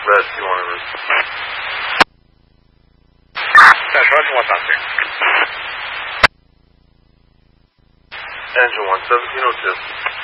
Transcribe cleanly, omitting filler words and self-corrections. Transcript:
that you want to... Roger 1,000. Engine 1, 1702.